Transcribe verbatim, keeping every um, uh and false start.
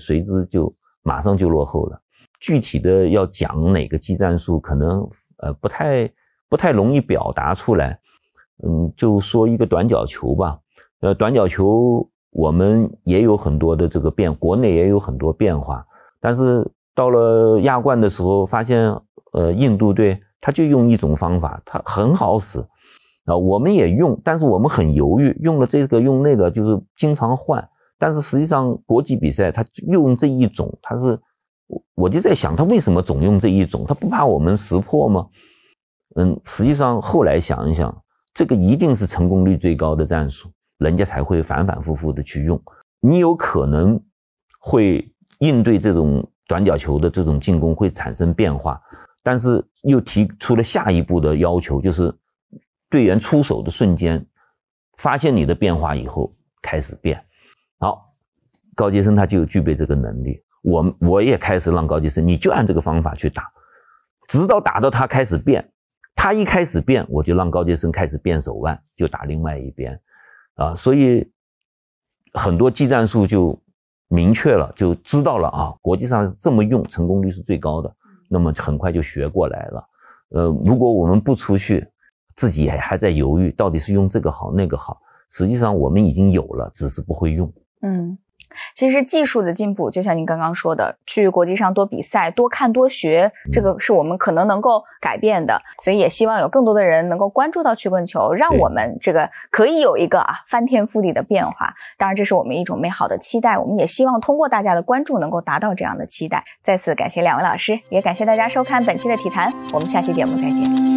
随之就马上就落后了。具体的要讲哪个技战术，可能呃不太不太容易表达出来。嗯，就说一个短角球吧。呃，短角球我们也有很多的这个变，国内也有很多变化，但是到了亚冠的时候，发现呃印度队他就用一种方法，他很好使啊，我们也用，但是我们很犹豫，用了这个用那个，就是经常换。但是实际上国际比赛他用这一种，他是我就在想，他为什么总用这一种？他不怕我们识破吗？嗯，实际上后来想一想，这个一定是成功率最高的战术，人家才会反反复复的去用。你有可能会应对这种短角球的这种进攻会产生变化，但是又提出了下一步的要求，就是队员出手的瞬间发现你的变化以后开始变。好，高阶生他就具备这个能力，我我也开始让高阶生你就按这个方法去打，直到打到他开始变，他一开始变，我就让高阶生开始变手腕，就打另外一边啊，所以很多技战术就明确了，就知道了啊，国际上这么用，成功率是最高的，那么很快就学过来了。呃，如果我们不出去，自己还在犹豫，到底是用这个好那个好，实际上我们已经有了，只是不会用。 嗯。其实技术的进步就像您刚刚说的，去国际上多比赛多看多学，这个是我们可能能够改变的，所以也希望有更多的人能够关注到曲棍球，让我们这个可以有一个啊翻天覆地的变化。当然这是我们一种美好的期待，我们也希望通过大家的关注能够达到这样的期待。再次感谢两位老师，也感谢大家收看本期的体坛，我们下期节目再见。